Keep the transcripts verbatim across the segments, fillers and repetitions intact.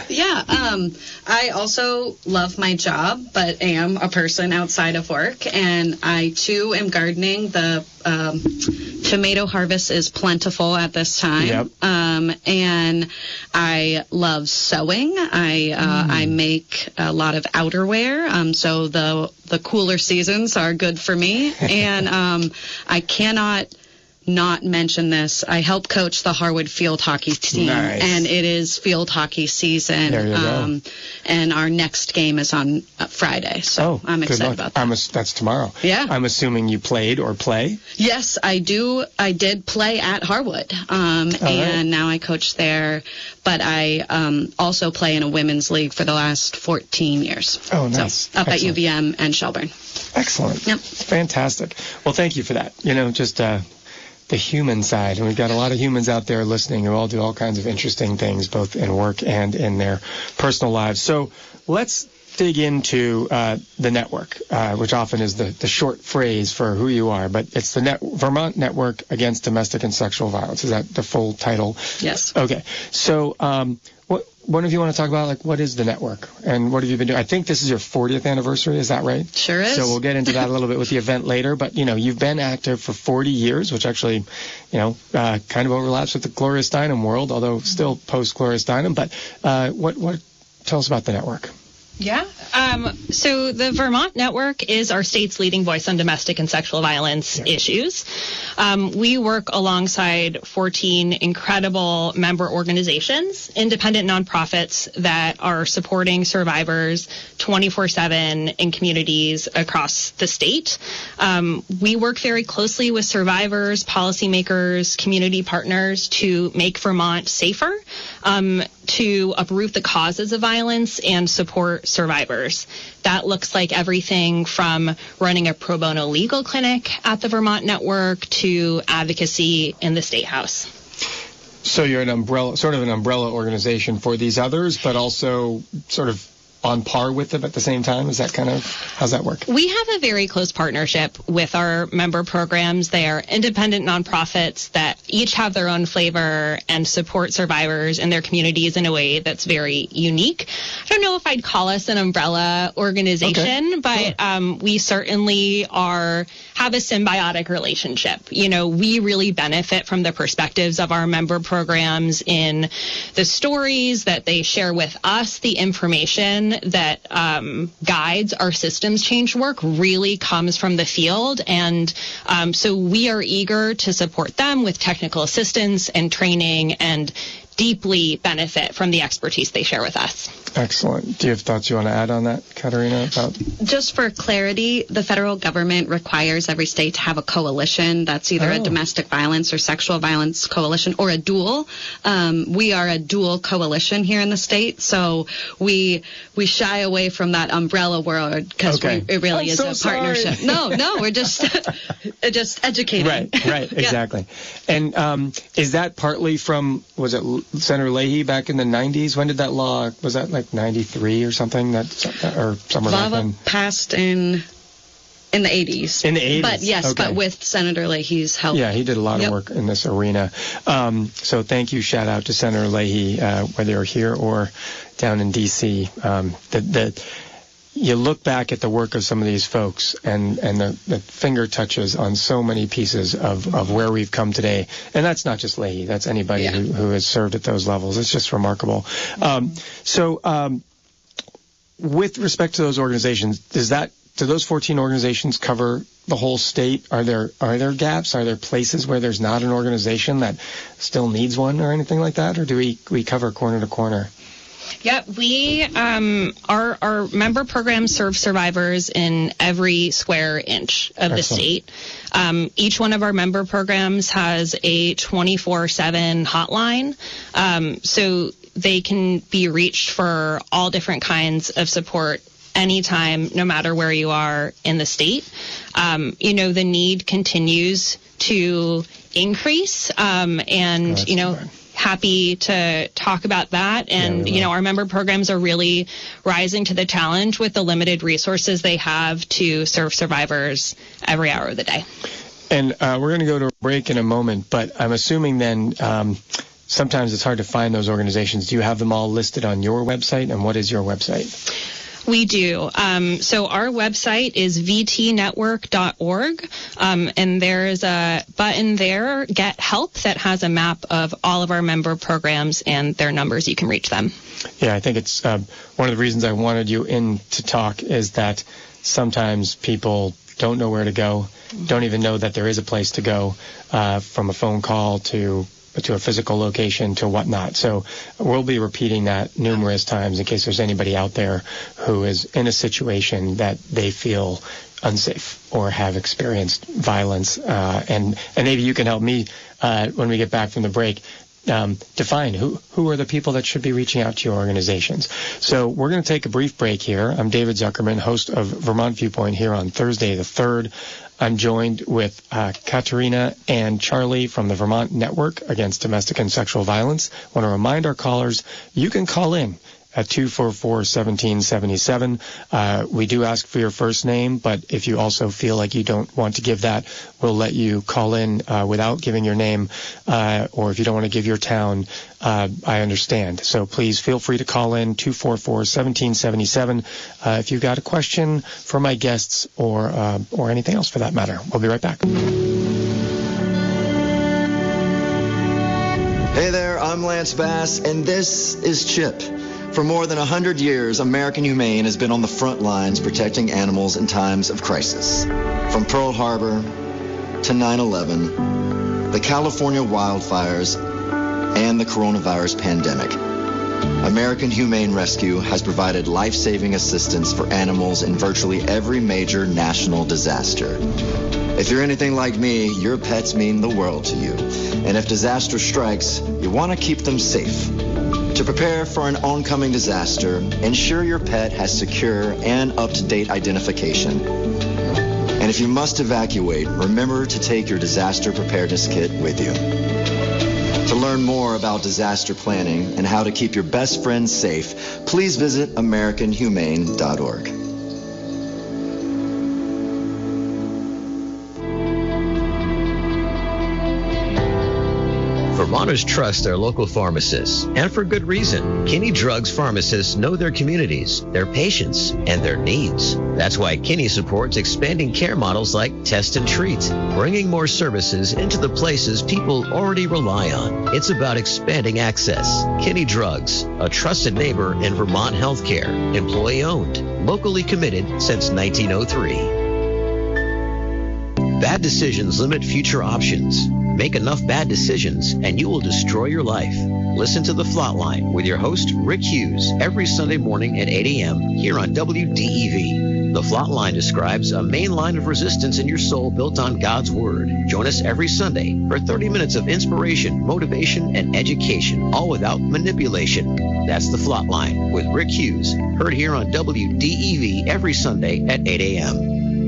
Yeah, um, I also love my job, but am a person outside of work, and I, too, am gardening. The um, tomato harvest is plentiful at this time, Yep. um, and I love sewing. I uh, mm. I make a lot of outerwear, um, so the, the cooler seasons are good for me, and um, I cannot not mention this. I help coach the Harwood field hockey team, nice. And it is field hockey season. There you um, go. And our next game is on uh, Friday, so oh, I'm excited luck. about that. I'm a, that's tomorrow. Yeah. I'm assuming you played or play? Yes, I do. I did play at Harwood, um, and right. now I coach there. But I um, also play in a women's league for the last fourteen years. Oh, nice. So, up Excellent. At U V M and Shelburne. Excellent. Yep. Fantastic. Well, thank you for that. You know, just uh, the human side. And we've got a lot of humans out there listening who all do all kinds of interesting things, both in work and in their personal lives. So let's dig into uh, the network, uh, which often is the, the short phrase for who you are. But it's the Net- Vermont Network Against Domestic and Sexual Violence. Is that the full title? Yes. Okay. So um, what one of you want to talk about, like, what is the network and what have you been doing? I think this is your fortieth anniversary. Is that right? Sure is. So we'll get into that a little bit with the event later. But, you know, you've been active for forty years, which actually, you know, uh, kind of overlaps with the Gloria Steinem world, although still post-Gloria Steinem. But uh, what, what, tell us about the network. Yeah. Um, so the Vermont Network is our state's leading voice on domestic and sexual violence yeah. issues. Um, we work alongside fourteen incredible member organizations, independent nonprofits that are supporting survivors twenty-four seven in communities across the state. Um, we work very closely with survivors, policymakers, community partners to make Vermont safer, um, to uproot the causes of violence and support survivors. That looks like everything from running a pro bono legal clinic at the Vermont Network to advocacy in the State House. So you're an umbrella, sort of an umbrella organization for these others, but also sort of on par with them at the same time? Is that kind of, how's that work? We have a very close partnership with our member programs. They are independent nonprofits that each have their own flavor and support survivors in their communities in a way that's very unique. I don't know if I'd call us an umbrella organization, okay. but sure. um, we certainly are, have a symbiotic relationship. You know, we really benefit from the perspectives of our member programs in the stories that they share with us, the information that um, guides our systems change work really comes from the field. And um, so we are eager to support them with technical assistance and training and deeply benefit from the expertise they share with us. Excellent. Do you have thoughts you want to add on that, Katerina? About Just for clarity, the federal government requires every state to have a coalition that's either oh. a domestic violence or sexual violence coalition or a dual. Um, we are a dual coalition here in the state, so we we shy away from that umbrella word because okay. it really I'm is so a sorry. partnership. No, no, we're just just educating. Right, right, exactly. Yeah. And um, is that partly from, was it Senator Leahy back in the nineties? When did that law, was that like ninety-three or something? That or somewhere Law back then? passed in in the eighties. In the eighties. But yes, okay. but with Senator Leahy's help. Yeah, he did a lot yep. of work in this arena. Um, so thank you. Shout out to Senator Leahy, uh, whether you're here or down in D C. Um, the, the, you look back at the work of some of these folks and, and the, the finger touches on so many pieces of, of where we've come today. And that's not just Leahy. That's anybody yeah. who, who has served at those levels. It's just remarkable. Um, so um, with respect to those organizations, does that do those fourteen organizations cover the whole state? Are there are there gaps? Are there places where there's not an organization that still needs one or anything like that? Or do we, we cover corner to corner? Yeah, we, um, our, our member programs serve survivors in every square inch of Excellent. The state. Um, each one of our member programs has a twenty-four seven hotline. Um, so they can be reached for all different kinds of support anytime, no matter where you are in the state. Um, you know, the need continues to increase, um, and, oh, you know, right. happy to talk about that. And, yeah, you know, our member programs are really rising to the challenge with the limited resources they have to serve survivors every hour of the day. And uh, we're going to go to a break in a moment, but I'm assuming then, um, sometimes it's hard to find those organizations. Do you have them all listed on your website, and what is your website? We do. Um, so our website is v t network dot org, um, and there's a button there, Get Help, that has a map of all of our member programs and their numbers. You can reach them. Yeah, I think it's uh, one of the reasons I wanted you in to talk is that sometimes people don't know where to go, don't even know that there is a place to go, uh, from a phone call to to a physical location to whatnot. So we'll be repeating that numerous times in case there's anybody out there who is in a situation that they feel unsafe or have experienced violence. Uh, and, and maybe you can help me uh, when we get back from the break. Um, define who who are the people that should be reaching out to your organizations. So we're going to take a brief break here. I'm David Zuckerman, host of Vermont Viewpoint here on Thursday the third. I'm joined with uh, Katerina and Charlie from the Vermont Network Against Domestic and Sexual Violence. I want to remind our callers, you can call in at two four four, one seven seven seven. Uh, we do ask for your first name, but if you also feel like you don't want to give that, we'll let you call in uh, without giving your name, uh, or if you don't want to give your town, uh, I understand. So please feel free to call in two four four, one seven seven seven uh, if you've got a question for my guests or uh, or anything else for that matter. We'll be right back. Hey there, I'm Lance Bass, and this is CHIP. For more than one hundred years, American Humane has been on the front lines protecting animals in times of crisis. From Pearl Harbor to nine eleven, the California wildfires, and the coronavirus pandemic, American Humane Rescue has provided life-saving assistance for animals in virtually every major national disaster. If you're anything like me, your pets mean the world to you. And if disaster strikes, you want to keep them safe. To prepare for an oncoming disaster, ensure your pet has secure and up-to-date identification. And if you must evacuate, remember to take your disaster preparedness kit with you. To learn more about disaster planning and how to keep your best friends safe, please visit american humane dot org. Vermonters trust their local pharmacists, and for good reason. Kinney Drugs pharmacists know their communities, their patients, and their needs. That's why Kinney supports expanding care models like Test and Treat, bringing more services into the places people already rely on. It's about expanding access. Kinney Drugs, a trusted neighbor in Vermont healthcare, employee-owned, locally committed since nineteen oh three. Bad decisions limit future options. Make enough bad decisions and you will destroy your life. Listen to The Flatline with your host, Rick Hughes, every Sunday morning at eight a.m. here on W D E V. The Flatline describes a main line of resistance in your soul built on God's Word. Join us every Sunday for thirty minutes of inspiration, motivation, and education, all without manipulation. That's The Flatline with Rick Hughes, heard here on W D E V every Sunday at eight a.m.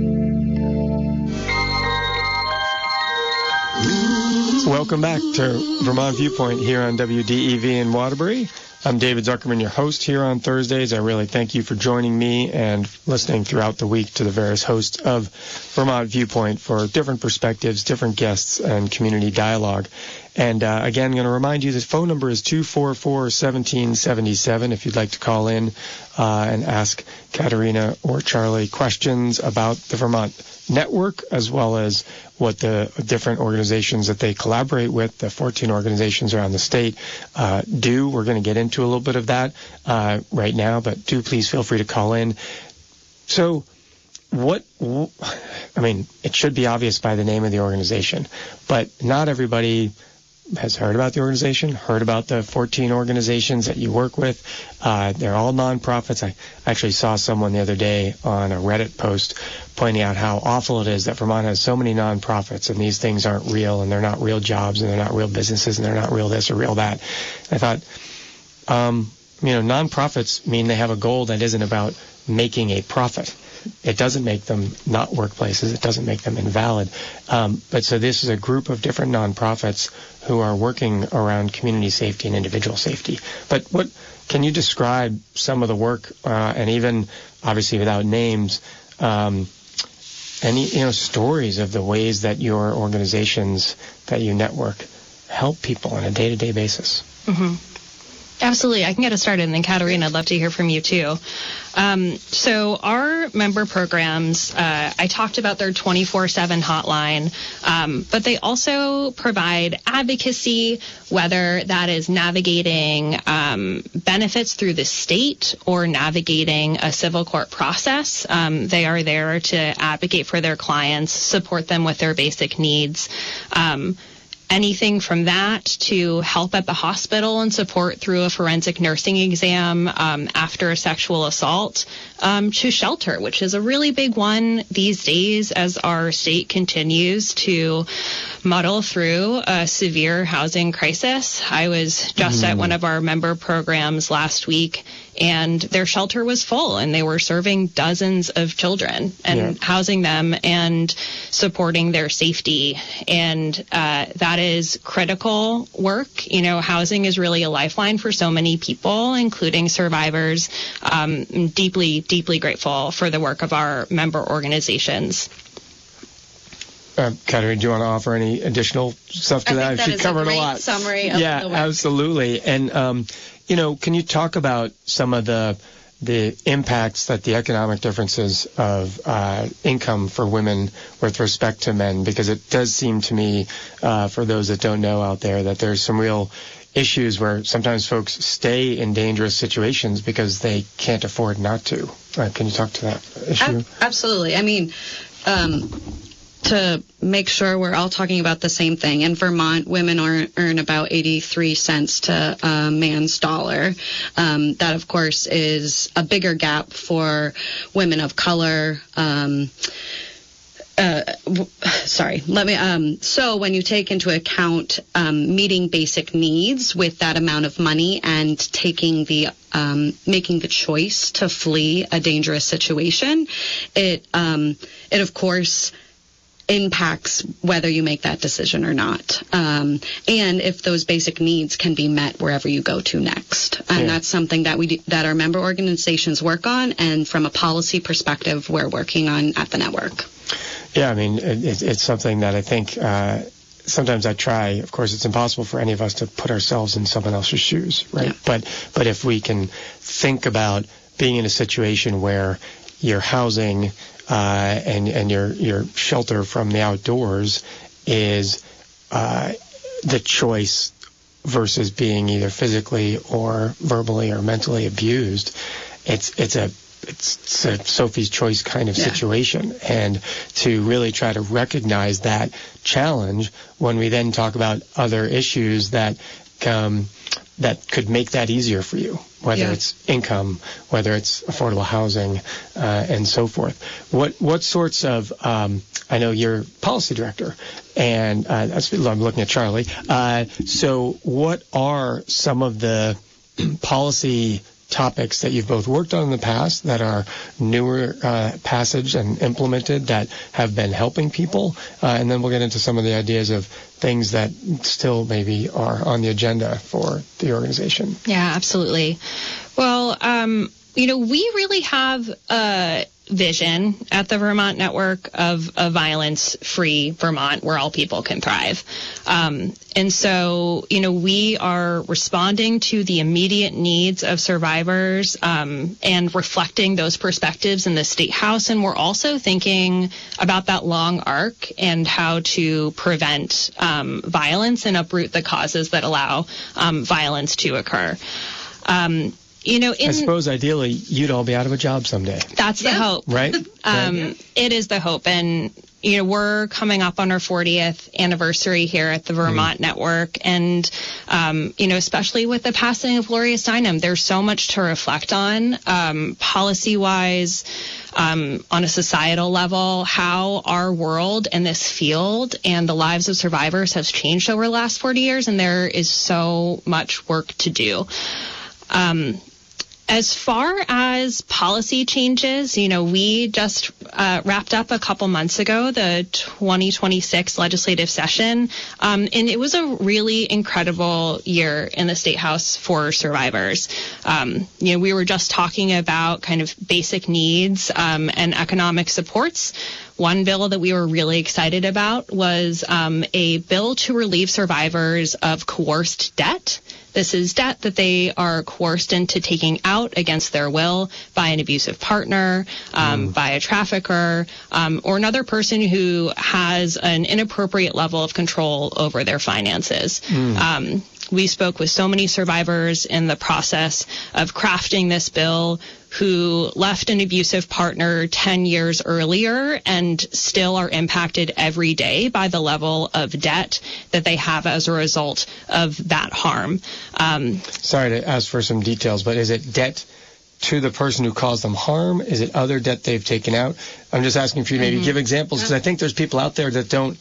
Welcome back to Vermont Viewpoint here on W D E V in Waterbury. I'm David Zuckerman, your host here on Thursdays. I really thank you for joining me and listening throughout the week to the various hosts of Vermont Viewpoint for different perspectives, different guests, and community dialogue. And uh, again, I'm going to remind you the phone number is two four four, one seven seven seven if you'd like to call in uh, and ask Katerina or Charlie questions about the Vermont Network, as well as what the different organizations that they collaborate with, the fourteen organizations around the state, uh, do. We're going to get into a little bit of that uh, right now, but do please feel free to call in. So what, I mean, it should be obvious by the name of the organization, but not everybody has heard about the organization, heard about the fourteen organizations that you work with. Uh, they're all nonprofits. I actually saw someone the other day on a Reddit post pointing out how awful it is that Vermont has so many nonprofits and these things aren't real and they're not real jobs and they're not real businesses and they're not real this or real that. I thought, um, you know, nonprofits mean they have a goal that isn't about making a profit. It doesn't make them not workplaces. It doesn't make them invalid. Um, but so this is a group of different nonprofits who are working around community safety and individual safety. But what can you describe some of the work, uh, and even obviously without names, um, any you know stories of the ways that your organizations that you network help people on a day-to-day basis? Mm-hmm. Absolutely. I can get us started, and then Katerina, I'd love to hear from you too. Um, so our member programs, uh, I talked about their twenty-four seven hotline, um, but they also provide advocacy, whether that is navigating um, benefits through the state or navigating a civil court process. Um, they are there to advocate for their clients, support them with their basic needs. Um, Anything from that to help at the hospital and support through a forensic nursing exam um, after a sexual assault, um, to shelter, which is a really big one these days as our state continues to muddle through a severe housing crisis. I was just mm. at one of our member programs last week, and their shelter was full, and they were serving dozens of children and yeah. housing them and supporting their safety. And uh, that is critical work. You know, housing is really a lifeline for so many people, including survivors. Um, I'm deeply, deeply grateful for the work of our member organizations. Uh, Katerina, do you want to offer any additional stuff to I that? Think that she is covered a great a lot. Summary of yeah, the work. absolutely. And um, you know, can you talk about some of the the impacts that the economic differences of uh, income for women with respect to men? Because it does seem to me, uh, for those that don't know out there, that there's some real issues where sometimes folks stay in dangerous situations because they can't afford not to. Uh, can you talk to that issue? Ab- absolutely. I mean, um, to make sure we're all talking about the same thing, in Vermont, women earn, earn about eighty-three cents to a man's dollar. Um, that, of course, is a bigger gap for women of color. Um, Uh, w- sorry, let me, um, so when you take into account, um, meeting basic needs with that amount of money and taking the, um, making the choice to flee a dangerous situation, it, um, it of course impacts whether you make that decision or not. Um, and if those basic needs can be met wherever you go to next. And yeah. that's something that we, do, that our member organizations work on. And from a policy perspective, we're working on at the network. Yeah, I mean, it, it's something that I think uh, sometimes I try. Of course, it's impossible for any of us to put ourselves in someone else's shoes, right? Yeah. But but if we can think about being in a situation where your housing uh, and and your your shelter from the outdoors is uh, the choice versus being either physically or verbally or mentally abused, it's it's a It's, it's a Sophie's Choice kind of yeah. situation, and to really try to recognize that challenge when we then talk about other issues that um, that could make that easier for you, whether yeah. it's income, whether it's affordable housing, uh, and so forth. What what sorts of um, I know you're policy director, and uh, that's, I'm looking at Charlie. Uh, so what are some of the policy topics that you've both worked on in the past that are newer uh, passage and implemented that have been helping people? Uh, and then we'll get into some of the ideas of things that still maybe are on the agenda for the organization. Yeah, absolutely. Well, um, you know, we really have a vision at the Vermont Network of a violence-free Vermont where all people can thrive. Um, and so, you know, we are responding to the immediate needs of survivors um, and reflecting those perspectives in the State House. And we're also thinking about that long arc and how to prevent um, violence and uproot the causes that allow um, violence to occur. Um, You know, in, I suppose ideally you'd all be out of a job someday. That's the yeah. hope. Right? Um, right. It is the hope. And, you know, we're coming up on our fortieth anniversary here at the Vermont mm. Network. And, um, you know, especially with the passing of Gloria Steinem, there's so much to reflect on, um, policy-wise, um, on a societal level, how our world and this field and the lives of survivors has changed over the last forty years. And there is so much work to do. Um, As far as policy changes, you know, we just uh, wrapped up a couple months ago the twenty twenty-six legislative session, um, and it was a really incredible year in the State House for survivors. Um, you know, we were just talking about kind of basic needs um, and economic supports. One bill that we were really excited about was um, a bill to relieve survivors of coerced debt. This is debt that they are coerced into taking out against their will by an abusive partner, um, mm. by a trafficker, um, or another person who has an inappropriate level of control over their finances. Mm. Um, we spoke with so many survivors in the process of crafting this bill who left an abusive partner ten years earlier and still are impacted every day by the level of debt that they have as a result of that harm. Um, Sorry to ask for some details, but is it debt to the person who caused them harm? Is it other debt they've taken out? I'm just asking for you to maybe mm-hmm. give examples, because I think there's people out there that don't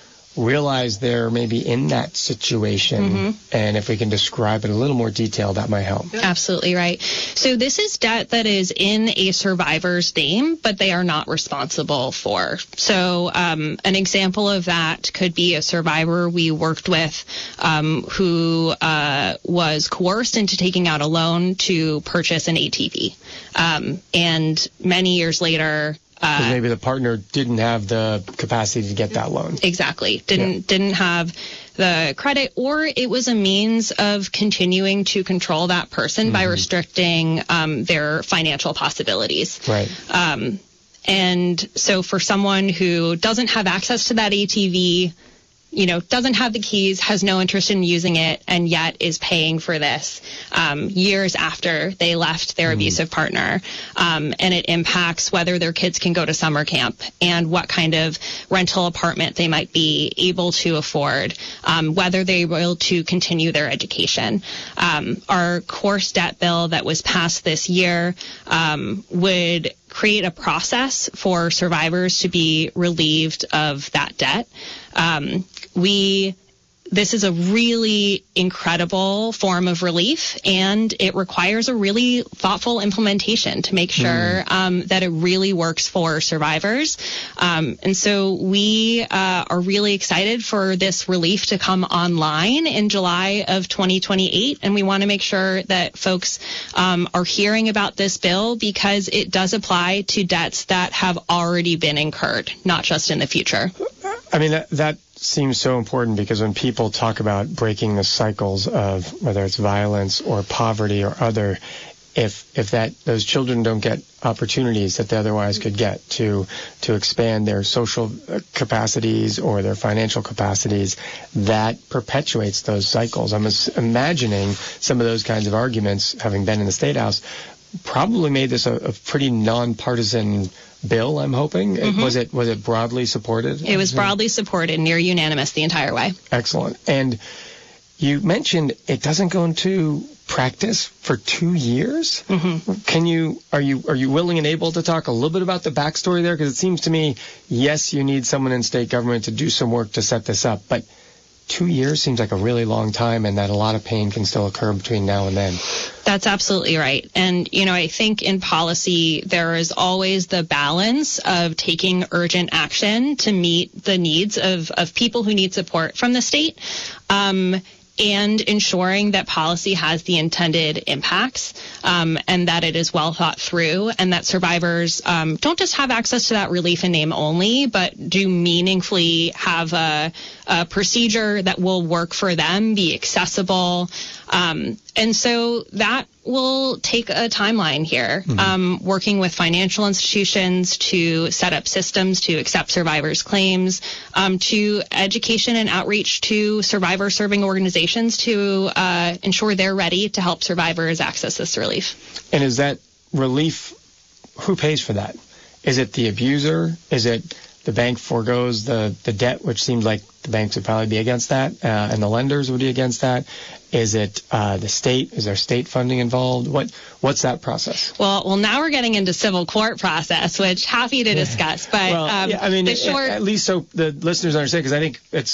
realize they're maybe in that situation, mm-hmm. and if we can describe it in a little more detail, that might help. Absolutely right. So this is debt that is in a survivor's name, but they are not responsible for. So um, an example of that could be a survivor we worked with um, who uh, was coerced into taking out a loan to purchase an A T V. Um, and many years later, Uh, maybe the partner didn't have the capacity to get that loan. Exactly. Didn't yeah. didn't have the credit, or it was a means of continuing to control that person mm-hmm. by restricting um, their financial possibilities. Right. Um, and so for someone who doesn't have access to that A T V, you know, doesn't have the keys, has no interest in using it, and yet is paying for this um, years after they left their mm. abusive partner. Um, and it impacts whether their kids can go to summer camp and what kind of rental apartment they might be able to afford, um, whether they're able to continue their education. Um, our course debt bill that was passed this year um, would create a process for survivors to be relieved of that debt. Um, we, this is a really incredible form of relief, and it requires a really thoughtful implementation to make sure mm. um, that it really works for survivors. Um, and so we uh, are really excited for this relief to come online in July of twenty twenty-eight, and we want to make sure that folks um, are hearing about this bill because it does apply to debts that have already been incurred, not just in the future. I mean, that, that seems so important, because when people talk about breaking the cycles of whether it's violence or poverty or other, if if that those children don't get opportunities that they otherwise could get to to expand their social capacities or their financial capacities, that perpetuates those cycles. I'm imagining some of those kinds of arguments, having been in the State House, probably made this a, a pretty nonpartisan bill, I'm hoping. Mm-hmm. Was it was it broadly supported? It was broadly supported, near unanimous the entire way. Excellent. And you mentioned it doesn't go into practice for two years. Mm-hmm. Can you are you are you willing and able to talk a little bit about the backstory there? Because it seems to me, yes, you need someone in state government to do some work to set this up, but two years seems like a really long time, and that a lot of pain can still occur between now and then. That's absolutely right. And, you know, I think in policy, there is always the balance of taking urgent action to meet the needs of, of people who need support from the state, um, and ensuring that policy has the intended impacts, um, and that it is well thought through, and that survivors um, don't just have access to that relief in name only, but do meaningfully have a, a procedure that will work for them, be accessible. Um, and so that will take a timeline here, mm-hmm. um, working with financial institutions to set up systems to accept survivors' claims, um, to education and outreach to survivor-serving organizations to uh, ensure they're ready to help survivors access this relief. And is that relief, who pays for that? Is it the abuser? Is it the bank forgoes the, the debt, which seems like the banks would probably be against that, uh, and the lenders would be against that? Is it uh, the state? Is there state funding involved? What What's that process? Well, well, now we're getting into civil court process, which happy to discuss. But well, um, yeah, I mean, the short... at least so the listeners understand, because I think it's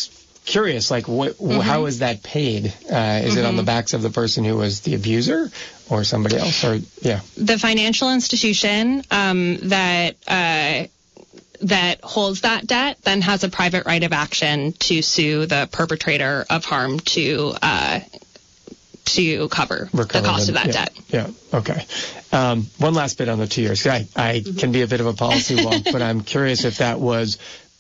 curious, like, what, mm-hmm. how is that paid? Uh, is mm-hmm. it on the backs of the person who was the abuser or somebody else? Or yeah, the financial institution um, that uh, that holds that debt then has a private right of action to sue the perpetrator of harm to uh, to cover Recover the cost the, of that yeah, debt. Yeah. Okay. Um, one last bit on the two years. I, I mm-hmm. can be a bit of a policy wonk, but I'm curious if that was.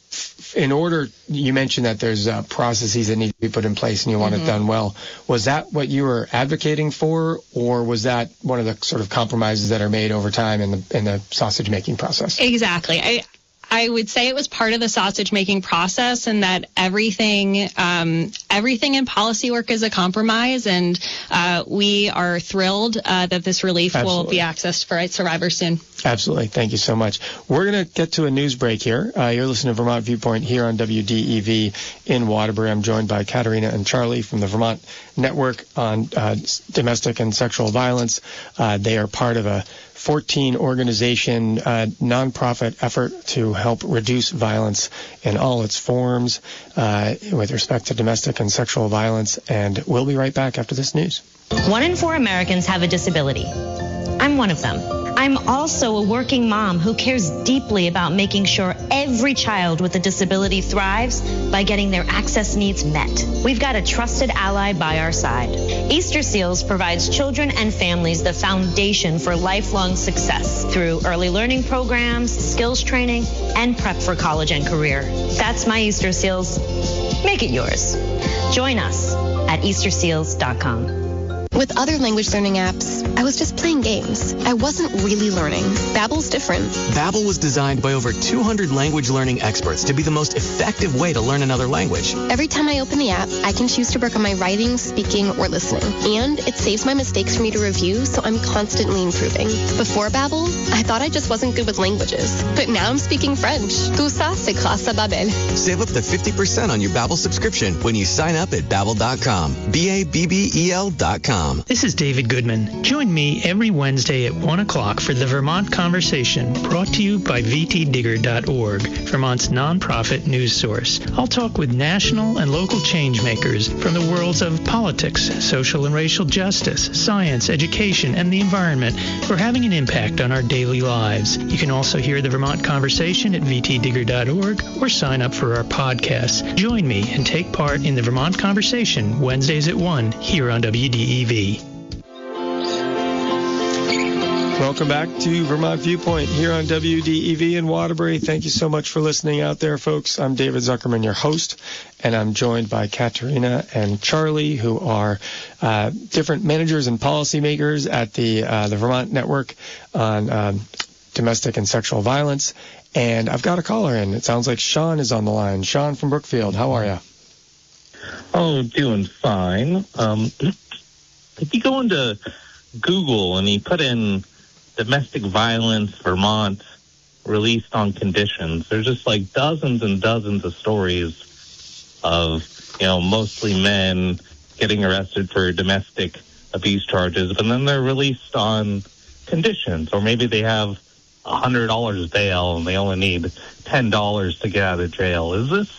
In order, you mentioned that there's uh, processes that need to be put in place and you want mm-hmm. it done well. Was that what you were advocating for, or was that one of the sort of compromises that are made over time in the in the sausage making process? Exactly. I I would say it was part of the sausage making process, and that everything um, everything in policy work is a compromise, and uh, we are thrilled uh, that this relief Absolutely. will be accessed for survivors soon. Absolutely. Thank you so much. We're going to get to a news break here. Uh, you're listening to Vermont Viewpoint here on W D E V in Waterbury. I'm joined by Katerina and Charlie from the Vermont Network on uh, Domestic and Sexual Violence. Uh, they are part of a fourteen organization uh, nonprofit effort to help reduce violence in all its forms uh, with respect to domestic and sexual violence. And we'll be right back after this news. One in four Americans have a disability. I'm one of them. I'm also a working mom who cares deeply about making sure every child with a disability thrives by getting their access needs met. We've got a trusted ally by our side. Easter Seals provides children and families the foundation for lifelong success through early learning programs, skills training, and prep for college and career. That's my Easter Seals. Make it yours. Join us at easter seals dot com. With other language learning apps, I was just playing games. I wasn't really learning. Babbel's different. Babbel was designed by over two hundred language learning experts to be the most effective way to learn another language. Every time I open the app, I can choose to work on my writing, speaking, or listening. And it saves my mistakes for me to review, so I'm constantly improving. Before Babbel, I thought I just wasn't good with languages. But now I'm speaking French. Tout ça, c'est grâce à Babbel. Save up to fifty percent on your Babbel subscription when you sign up at babbel dot com. B A B B E L dot com. This is David Goodman. Join me every Wednesday at one o'clock for the Vermont Conversation, brought to you by V T digger dot org, Vermont's nonprofit news source. I'll talk with national and local change makers from the worlds of politics, social and racial justice, science, education, and the environment who are having an impact on our daily lives. You can also hear the Vermont Conversation at V T digger dot org or sign up for our podcasts. Join me and take part in the Vermont Conversation Wednesdays at one here on W D E V. Welcome back to Vermont Viewpoint here on W D E V in Waterbury. Thank you so much for listening out there, folks. I'm David Zuckerman, your host, and I'm joined by Katerina and Charlie, who are uh, different managers and policymakers at the uh, the Vermont Network on um, domestic and sexual violence. And I've got a caller in. It sounds like Sean is on the line. Sean from Brookfield, how are you? Oh, doing fine. Um, if you go into Google and you put in domestic violence Vermont released on conditions, there's just like dozens and dozens of stories of, you know, mostly men getting arrested for domestic abuse charges, but then they're released on conditions, or maybe they have one hundred dollars bail and they only need ten dollars to get out of jail. Is this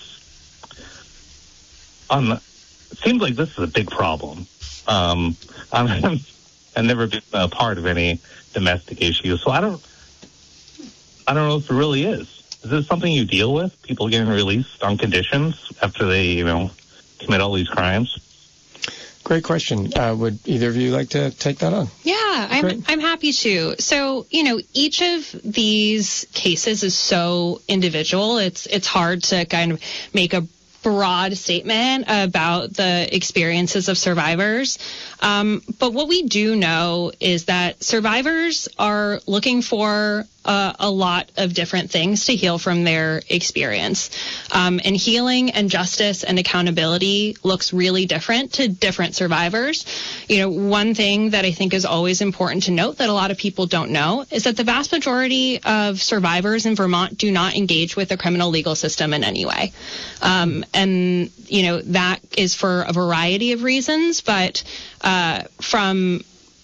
on the, it seems like this is a big problem. Um, I'm, I've never been a part of any domestic issues, so I don't, I don't know if it really is. Is this something you deal with? People getting released on conditions after they, you know, commit all these crimes? Great question. Uh, would either of you like to take that on? Yeah, I'm Great. I'm happy to. So, you know, each of these cases is so individual. It's it's hard to kind of make a broad statement about the experiences of survivors. Um, but what we do know is that survivors are looking for uh, a lot of different things to heal from their experience. Um, and healing and justice and accountability looks really different to different survivors. You know, one thing that I think is always important to note that a lot of people don't know is that the vast majority of survivors in Vermont do not engage with the criminal legal system in any way. Um, and, you know, that is for a variety of reasons, but uh, from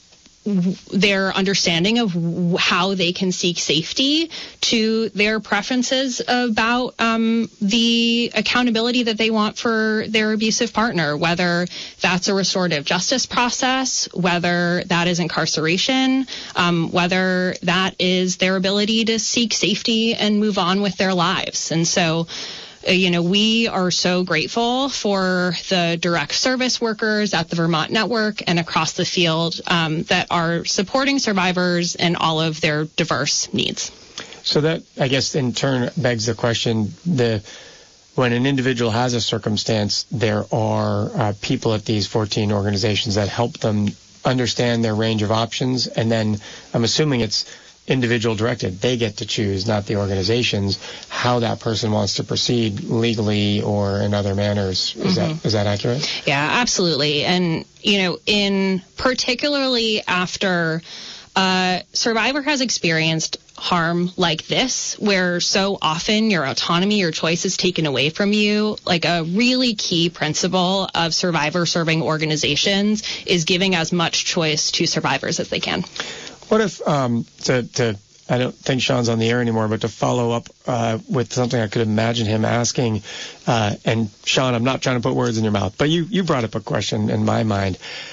their understanding of how they can seek safety to their preferences about um, the accountability that they want for their abusive partner, whether that's a restorative justice process, whether that is incarceration, um, whether that is their ability to seek safety and move on with their lives. And so, you know, we are so grateful for the direct service workers at the Vermont Network and across the field um, that are supporting survivors and all of their diverse needs. So that, I guess, in turn begs the question, the when an individual has a circumstance, there are uh, people at these fourteen organizations that help them understand their range of options, and then I'm assuming it's individual directed. They get to choose, not the organizations, how that person wants to proceed legally or in other manners. Is mm-hmm. that is that accurate? Yeah, absolutely. And, you know, in particularly after a survivor has experienced harm like this, where so often your autonomy, your choice is taken away from you, like a really key principle of survivor serving organizations is giving as much choice to survivors as they can. What if, um, to, to, I don't think Sean's on the air anymore, but to follow up uh, with something I could imagine him asking, uh, and Sean, I'm not trying to put words in your mouth, but you, you brought up a question in my mind.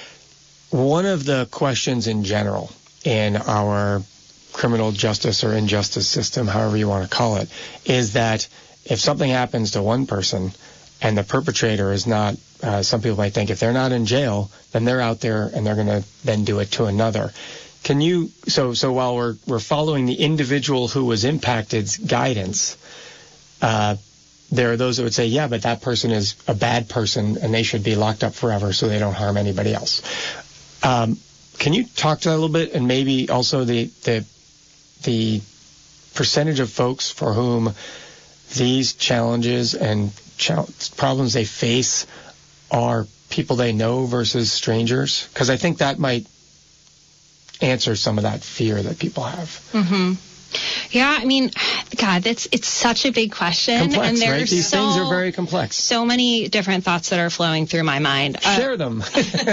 One of the questions in general in our criminal justice or injustice system, however you want to call it, is that if something happens to one person and the perpetrator is not, uh, some people might think if they're not in jail, then they're out there and they're going to then do it to another. Can you, so so while we're we're following the individual who was impacted's guidance, uh, there are those that would say, yeah, but that person is a bad person and they should be locked up forever so they don't harm anybody else. Um, can you talk to that a little bit, and maybe also the the the percentage of folks for whom these challenges and ch- problems they face are people they know versus strangers? Because I think that might answer some of that fear that people have. Mm-hmm. Yeah, I mean, God, that's it's such a big question, complex, and there's right? These so, things are very complex. So many different thoughts that are flowing through my mind. Share uh, them.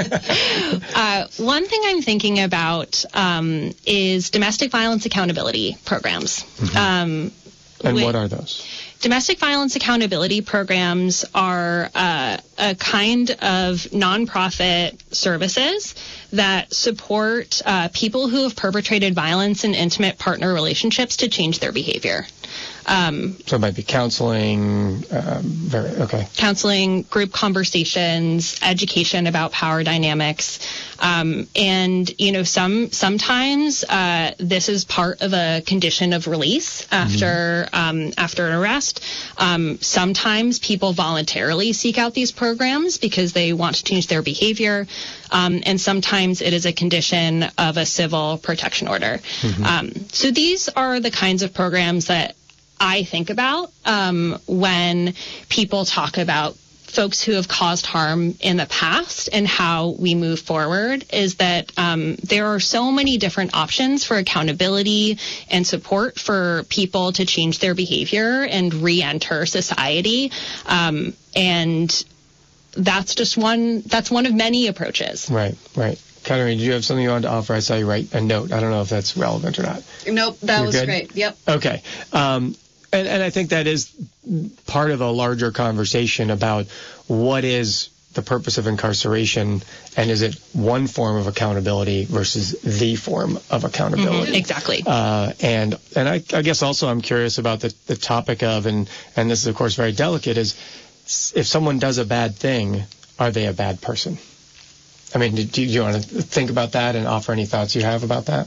uh, one thing I'm thinking about um, is domestic violence accountability programs. Mm-hmm. Um, and with, what are those? Domestic violence accountability programs are uh, a kind of nonprofit services that support uh, people who have perpetrated violence in intimate partner relationships to change their behavior. Um, so it might be counseling, um, very, okay. Counseling, group conversations, education about power dynamics. Um, and, you know, some sometimes uh, this is part of a condition of release after mm-hmm. um, after an arrest. Um, sometimes people voluntarily seek out these programs because they want to change their behavior. Um, and sometimes it is a condition of a civil protection order. Mm-hmm. Um, so these are the kinds of programs that I think about um, when people talk about folks who have caused harm in the past and how we move forward, is that um, there are so many different options for accountability and support for people to change their behavior and re-enter society. Um, and that's just one, that's one of many approaches. Right, right. Katerina, did you have something you wanted to offer? I saw you write a note. I don't know if that's relevant or not. Nope, that You're was good? great. Yep. Okay. Um, and, and I think that is part of a larger conversation about what is the purpose of incarceration, and is it one form of accountability versus the form of accountability? Mm-hmm, exactly. Uh, and and I, I guess also I'm curious about the, the topic of, and, and this is of course very delicate, is if someone does a bad thing, are they a bad person? I mean, do, do you want to think about that and offer any thoughts you have about that?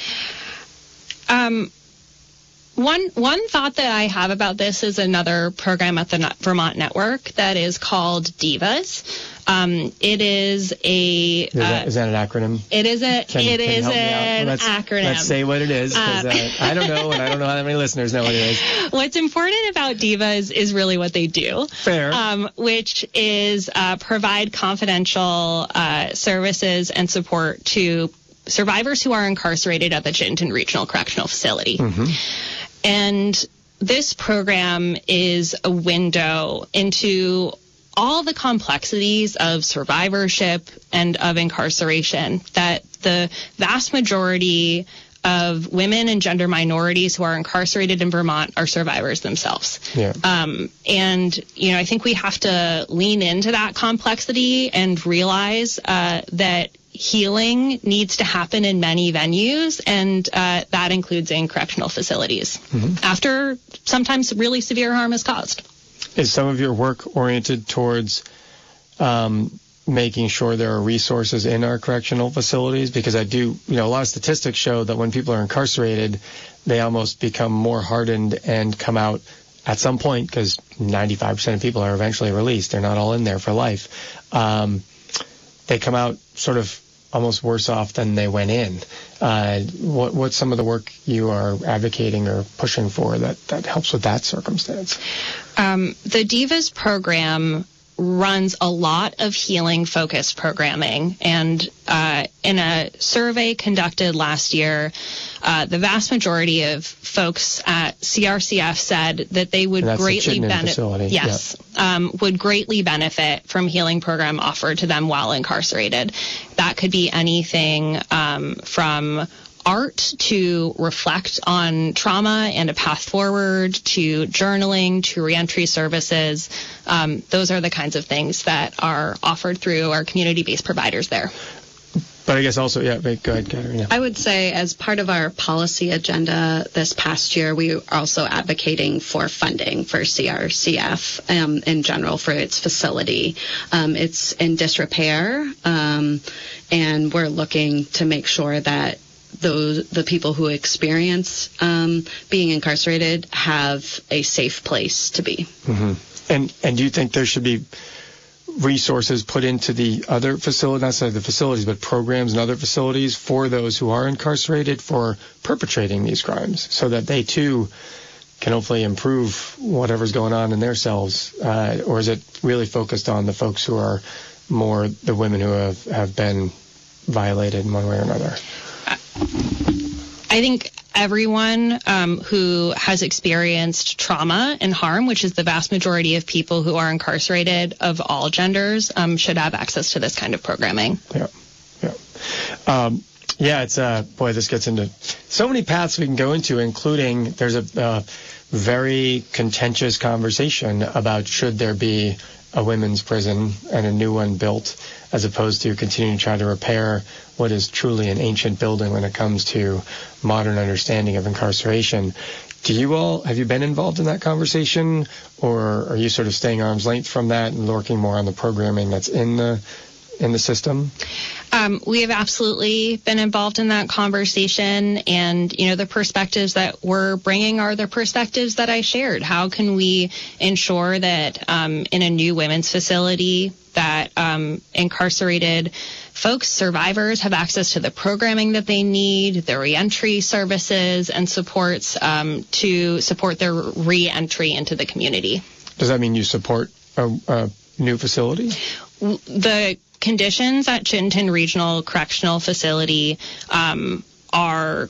Um, one one thought that I have about this is another program at the Vermont Network that is called DIVAS. Um, it is a. Is that, uh, is that an acronym? It is a. Can, it can is you help me out? an Well, let's, acronym. Let's say what it is, because uh, uh, I don't know, and I don't know how many listeners know what it is. What's important about DIVAS is really what they do. Fair. Um, which is uh, provide confidential uh, services and support to survivors who are incarcerated at the Chittenden Regional Correctional Facility. Mm-hmm. And this program is a window into all the complexities of survivorship and of incarceration, that the vast majority of women and gender minorities who are incarcerated in Vermont are survivors themselves. Yeah. Um, and, you know, I think we have to lean into that complexity and realize uh, that healing needs to happen in many venues, and uh, that includes in correctional facilities mm-hmm. after sometimes really severe harm is caused. Is some of your work oriented towards um, making sure there are resources in our correctional facilities? Because I do, you know, a lot of statistics show that when people are incarcerated, they almost become more hardened and come out at some point, because ninety-five percent of people are eventually released. They're not all in there for life. Um, they come out sort of almost worse off than they went in. Uh, what, what's some of the work you are advocating or pushing for that, that helps with that circumstance? Um, the Divas program runs a lot of healing-focused programming, and uh, in a survey conducted last year, uh, the vast majority of folks at C R C F said that they would greatly benefit. Yes, yep. um, would greatly benefit from healing program offered to them while incarcerated. That could be anything um, from art to reflect on trauma and a path forward, to journaling, to reentry services. Um, those are the kinds of things that are offered through our community-based providers there. But I guess also, yeah, go ahead, Katerina. I would say as part of our policy agenda this past year, we are also advocating for funding for C R C F um, in general for its facility. Um, it's in disrepair, um, and we're looking to make sure that those the people who experience um, being incarcerated have a safe place to be. Mm-hmm. And and do you think there should be resources put into the other facilities, not necessarily the facilities, but programs and other facilities for those who are incarcerated for perpetrating these crimes, so that they too can hopefully improve whatever's going on in their cells? Uh, or is it really focused on the folks who are more the women who have, have been violated in one way or another? I think everyone um, who has experienced trauma and harm, which is the vast majority of people who are incarcerated of all genders, um, should have access to this kind of programming. Yeah, yeah. Um, yeah, it's, uh, boy, this gets into so many paths we can go into, including there's a uh, very contentious conversation about should there be a women's prison and a new one built, as opposed to continuing to try to repair what is truly an ancient building when it comes to modern understanding of incarceration. Do you all, have you been involved in that conversation, or are you sort of staying arm's length from that and working more on the programming that's in the in the system? Um, we have absolutely been involved in that conversation, and, you know, the perspectives that we're bringing are the perspectives that I shared. How can we ensure that um, in a new women's facility that um, incarcerated folks, survivors, have access to the programming that they need, the reentry services and supports um, to support their reentry into the community? Does that mean you support a, a new facility? The conditions at Chittenden Regional Correctional Facility um, are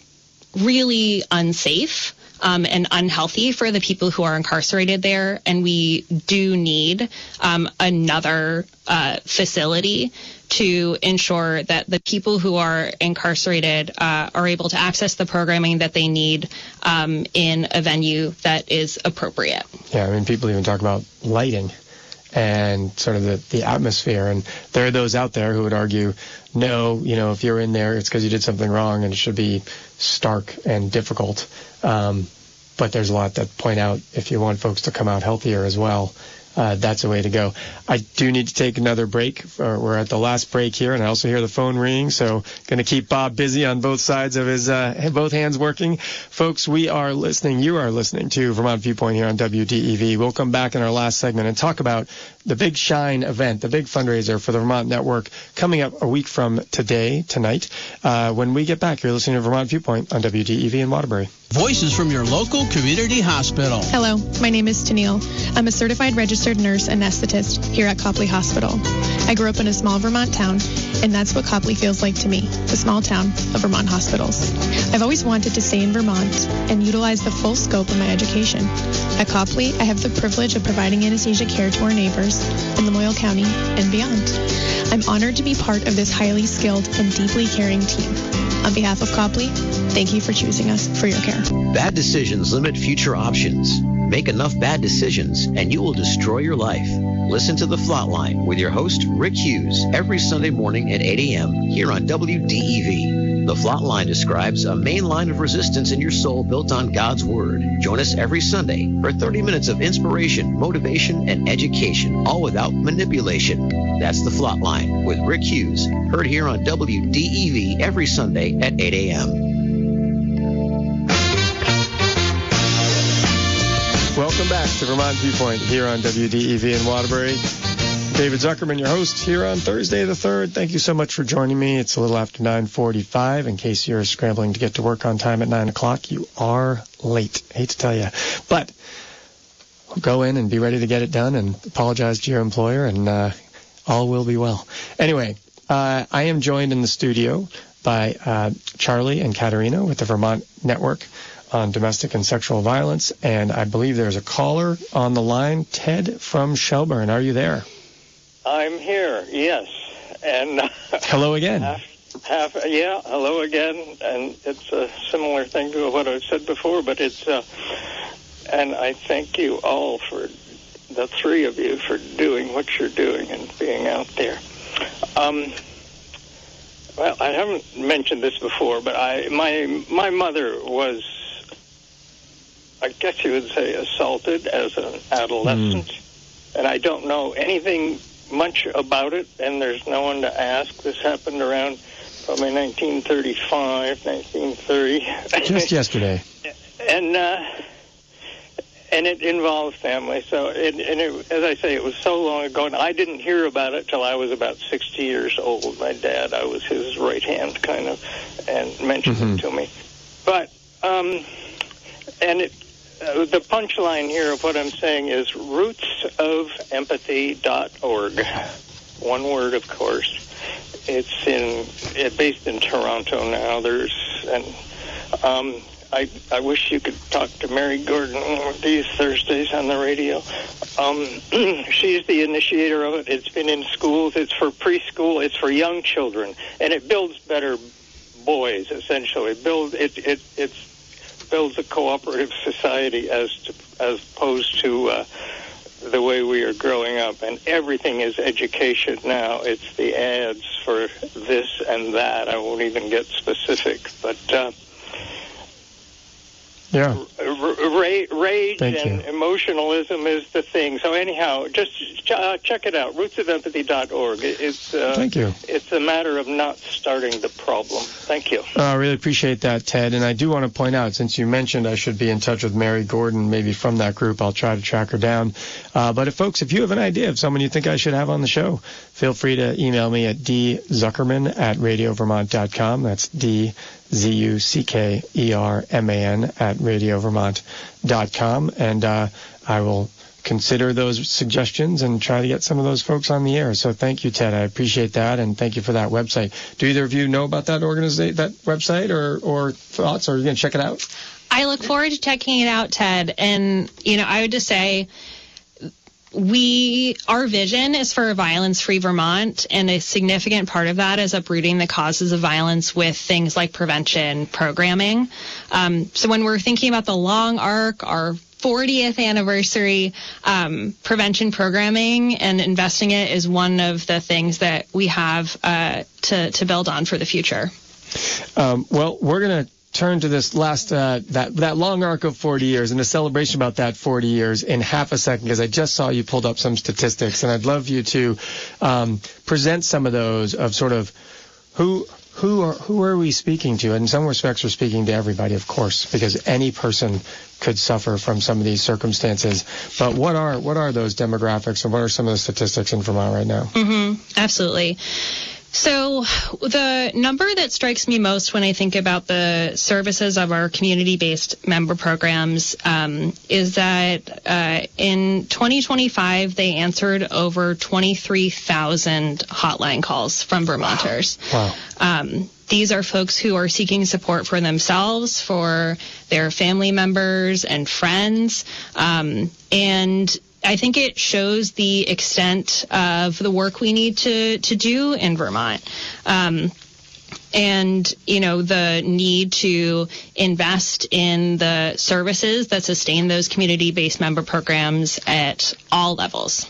really unsafe um, and unhealthy for the people who are incarcerated there, and we do need um, another uh, facility to ensure that the people who are incarcerated uh, are able to access the programming that they need um, in a venue that is appropriate. Yeah, I mean, people even talk about lighting and sort of the, the atmosphere. And there are those out there who would argue, no, you know, if you're in there, it's because you did something wrong and it should be stark and difficult. Um, but there's a lot that point out if you want folks to come out healthier as well, uh, that's a way to go. I do need to take another break. We're at the last break here, and I also hear the phone ringing, so going to keep Bob busy on both sides of his, uh, both hands working. Folks, we are listening, you are listening to Vermont Viewpoint here on W D E V. We'll come back in our last segment and talk about the Big Shine event, the big fundraiser for the Vermont Network, coming up a week from today, tonight. Uh, when we get back, you're listening to Vermont Viewpoint on W D E V in Waterbury. Voices from your local community hospital. Hello, my name is Tennille. I'm a certified registered registered nurse anesthetist here at Copley Hospital. I grew up in a small Vermont town, and that's what Copley feels like to me, the small town of Vermont hospitals. I've always wanted to stay in Vermont and utilize the full scope of my education. At Copley, I have the privilege of providing anesthesia care to our neighbors in Lamoille County and beyond. I'm honored to be part of this highly skilled and deeply caring team. On behalf of Copley, thank you for choosing us for your care. Bad decisions limit future options. Make enough bad decisions and you will destroy your life. Listen to The Flatline with your host, Rick Hughes, every Sunday morning at eight a.m. here on W D E V. The Flatline describes a main line of resistance in your soul built on God's Word. Join us every Sunday for thirty minutes of inspiration, motivation, and education, all without manipulation. That's The Flatline with Rick Hughes, heard here on W D E V every Sunday at eight a.m. Welcome back to Vermont Viewpoint here on W D E V in Waterbury. David Zuckerman, your host, here on Thursday the third. Thank you so much for joining me. It's a little after nine forty-five. In case you're scrambling to get to work on time at nine o'clock, you are late. Hate to tell you. But go in and be ready to get it done and apologize to your employer, and uh, all will be well. Anyway, uh, I am joined in the studio by uh, Charlie and Katerina with the Vermont Network on Domestic and Sexual Violence, and I believe there's a caller on the line, Ted from Shelburne. Are you there? I'm here, yes. And uh, hello again. Half, half, yeah, hello again. And it's a similar thing to what I've said before, but it's, uh, and I thank you all for, the three of you, for doing what you're doing and being out there. Um, well, I haven't mentioned this before, but I, my, my mother was, I guess you would say, assaulted as an adolescent. Mm. And I don't know anything much about it, and there's no one to ask. This happened around probably nineteen thirty-five, nineteen thirty. Just yesterday. And uh, and it involves family. So, it, and it, as I say, it was so long ago, and I didn't hear about it till I was about sixty years old. My dad, I was his right hand, kind of, and mentioned mm-hmm. it to me. But, um, and it, Uh, the punchline here of what I'm saying is roots of empathy dot org. One word, of course. It's in it's based in Toronto now. There's and um, I I wish you could talk to Mary Gordon these Thursdays on the radio. Um, she's the initiator of it. It's been in schools. It's for preschool. It's for young children, and it builds better boys. Essentially, it builds it it it's. builds a cooperative society as to, as opposed to uh, the way we are growing up. And everything is education now. It's the ads for this and that. I won't even get specific. But uh, yeah, ra- rage Thank and you. emotionalism is the thing. So anyhow, just ch- uh, check it out, roots of empathy dot org. It's, uh, Thank you. It's a matter of not starting the problem. Thank you. Uh, I really appreciate that, Ted. And I do want to point out, since you mentioned I should be in touch with Mary Gordon, maybe from that group, I'll try to track her down. Uh, but if folks, if you have an idea of someone you think I should have on the show, feel free to email me at dzuckerman at radio vermont dot com. That's D Z U C K E R M A N at radio vermont dot com. And uh, I will consider those suggestions and try to get some of those folks on the air. So thank you, Ted. I appreciate that, and thank you for that website. Do either of you know about that organization, that website, or, or thoughts, or are you going to check it out? I look forward to checking it out, Ted. And, you know, I would just say we, our vision is for a violence-free Vermont, and a significant part of that is uprooting the causes of violence with things like prevention programming. Um, so when we're thinking about the long arc, our fortieth anniversary, um, prevention programming and investing it is one of the things that we have uh, to, to build on for the future. Um, well, we're going to turn to this last, uh, that, that long arc of forty years and a celebration about that forty years in half a second, because I just saw you pulled up some statistics, and I'd love you to um, present some of those of sort of who who are who are we speaking to? In some respects, we're speaking to everybody, of course, because any person could suffer from some of these circumstances. But what are what are those demographics, and what are some of the statistics in Vermont right now? Mm-hmm. Absolutely. So the number that strikes me most when I think about the services of our community-based member programs um, is that uh, in twenty twenty-five, they answered over twenty-three thousand hotline calls from Vermonters. Wow. Um, these are folks who are seeking support for themselves, for their family members and friends, um, and I think it shows the extent of the work we need to, to do in Vermont. Um, and, you know, the need to invest in the services that sustain those community-based member programs at all levels.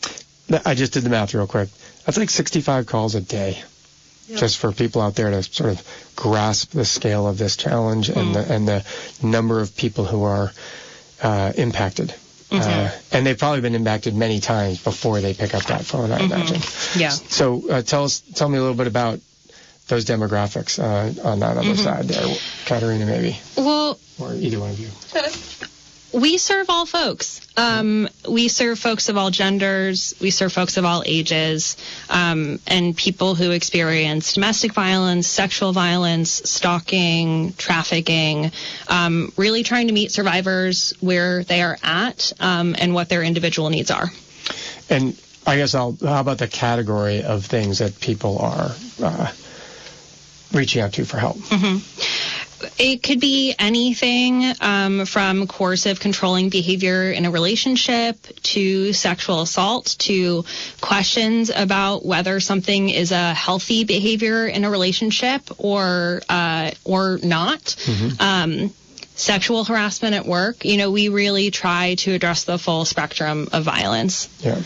I just did the math real quick. That's like sixty-five calls a day. Yep. Just for people out there to sort of grasp the scale of this challenge mm. and, the, and the number of people who are uh, impacted. Mm-hmm. Uh, and they've probably been impacted many times before they pick up that phone, I mm-hmm. imagine. Yeah. So uh, tell us, tell me a little bit about those demographics uh, on that other mm-hmm. side there, Katerina, maybe. Well, or either one of you. We serve all folks. Um, we serve folks of all genders. We serve folks of all ages, um, and people who experience domestic violence, sexual violence, stalking, trafficking, um, really trying to meet survivors where they are at um, and what their individual needs are. And I guess I'll, how about the category of things that people are uh, reaching out to for help? Mm-hmm. It could be anything um, from coercive controlling behavior in a relationship to sexual assault to questions about whether something is a healthy behavior in a relationship or uh, or not. Mm-hmm. Um, sexual harassment at work. You know, we really try to address the full spectrum of violence. Yeah.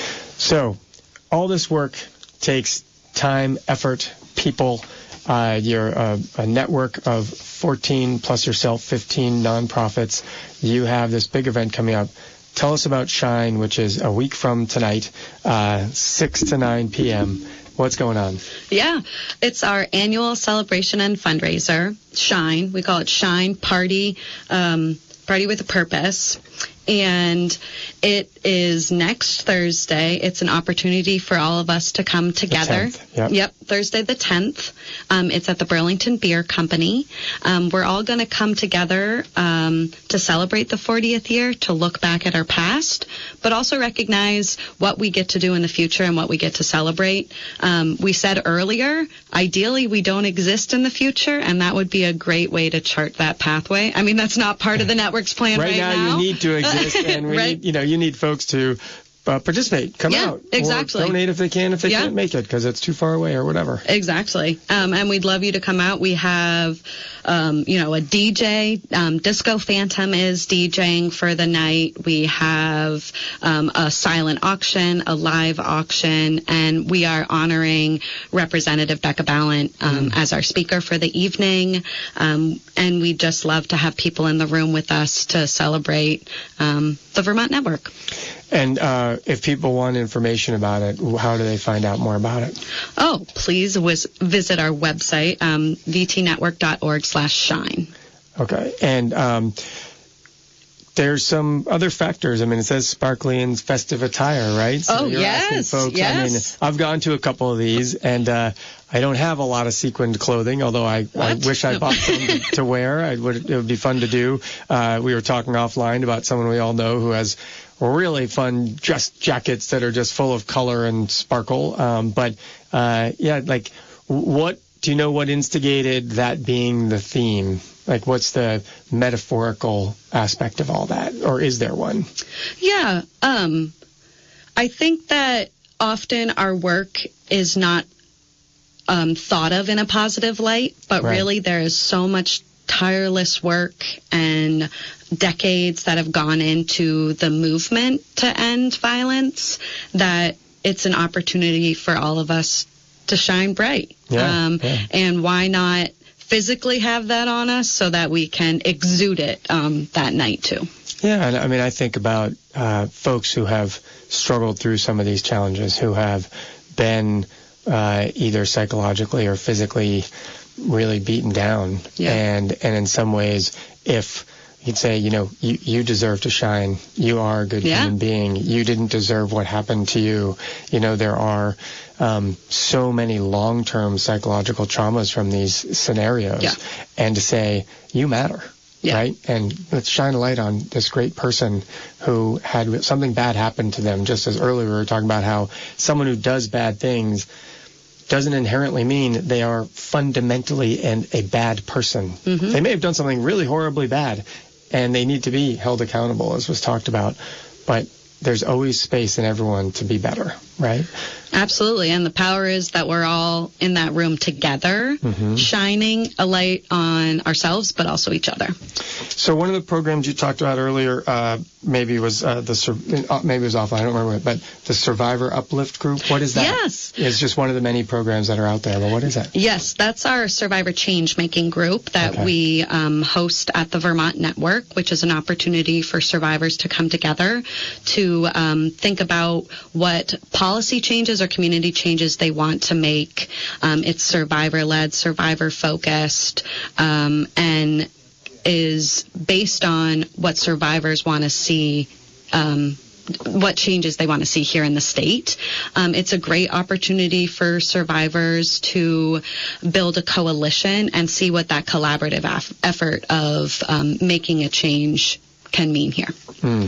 So all this work takes time, effort, people. Uh, you're a, a network of fourteen plus yourself, fifteen nonprofits. You have this big event coming up. Tell us about Shine, which is a week from tonight, uh, six to nine p.m. What's going on? Yeah, it's our annual celebration and fundraiser, Shine. We call it Shine Party, um, Party with a Purpose. And it is next Thursday. It's an opportunity for all of us to come together. The tenth, yep. yep, Thursday the tenth. Um, it's at the Burlington Beer Company. Um, we're all going to come together um, to celebrate the fortieth year, to look back at our past, but also recognize what we get to do in the future and what we get to celebrate. Um, we said earlier, ideally we don't exist in the future, and that would be a great way to chart that pathway. I mean, that's not part of the network's plan right, right now. Right now you need to exist. And we right. need, you know, you need folks to uh, participate, come yeah, out, exactly. or donate if they can, if they yeah. can't make it because it's too far away or whatever. Exactly. Um, and we'd love you to come out. We have, um, you know, a D J. Um, Disco Phantom is DJing for the night. We have um, a silent auction, a live auction, and we are honoring Representative Becca Balint um, mm. as our speaker for the evening. Um, and we'd just love to have people in the room with us to celebrate um, the Vermont Network. And uh, if people want information about it, how do they find out more about it? Oh, please whiz- visit our website, um, v t network dot org slash shine. Okay. And um, there's some other factors. I mean, it says sparkly and festive attire, right? So oh, you're yes. asking folks, yes. I mean, I've gone to a couple of these, and uh, I don't have a lot of sequined clothing, although I, I wish I bought some to, to wear. I would, it would be fun to do. Uh, we were talking offline about someone we all know who has really fun dress jackets that are just full of color and sparkle. Um, but, uh, yeah, like, what, do you know what instigated that being the theme? Like, what's the metaphorical aspect of all that? Or is there one? Yeah, um, I think that often our work is not um, thought of in a positive light, but right. really there is so much tireless work and decades that have gone into the movement to end violence that it's an opportunity for all of us to shine bright. Yeah, um, yeah. And why not physically have that on us so that we can exude it um, that night too. Yeah, and I mean, I think about uh, folks who have struggled through some of these challenges, who have been uh, either psychologically or physically really beaten down. Yeah. And and in some ways, if You'd say, you know, you, you deserve to shine. You are a good Yeah. human being. You didn't deserve what happened to you. You know, there are um, so many long-term psychological traumas from these scenarios. Yeah. And to say, you matter. Yeah. Right? And let's shine a light on this great person who had something bad happen to them. Just as earlier we were talking about how someone who does bad things doesn't inherently mean they are fundamentally an, a bad person. Mm-hmm. They may have done something really horribly bad, and they need to be held accountable, as was talked about. But there's always space in everyone to be better, right? Absolutely. And the power is that we're all in that room together, Mm-hmm. shining a light on ourselves, but also each other. So one of the programs you talked about earlier, uh, maybe was uh, the sur- uh, maybe it was offline, I don't remember it, but the Survivor Uplift Group. What is that? Yes. It's just one of the many programs that are out there, but what is it? Yes, that's our Survivor Change Making group that Okay. we um, host at the Vermont Network, which is an opportunity for survivors to come together to um, think about what policy changes or community changes they want to make. Um, it's survivor-led, survivor-focused, um, and is based on what survivors want to see, um, what changes they want to see here in the state. Um, it's a great opportunity for survivors to build a coalition and see what that collaborative af- effort of um, making a change can mean here. Mm.